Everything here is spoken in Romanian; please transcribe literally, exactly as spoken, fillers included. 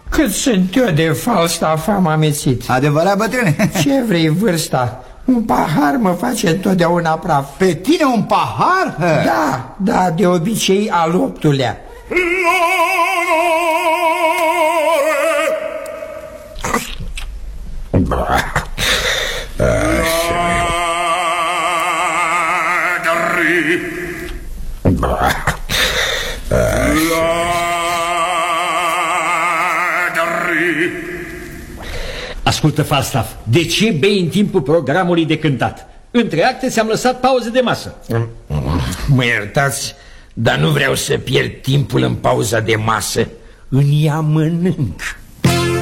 Cât sunt eu de Falstaff am amețit. Adevărat, bătrâne? Ce vrei, vârsta? Un pahar mă face întotdeauna praf. Pe tine un pahar? Da, da, de obicei al optulea. Ascultă, Falstaff, de ce bei în timpul programului de cântat? Între acte ți-am lăsat pauze de masă. Mă iertați, dar nu vreau să pierd timpul în pauza de masă. În ea mănânc.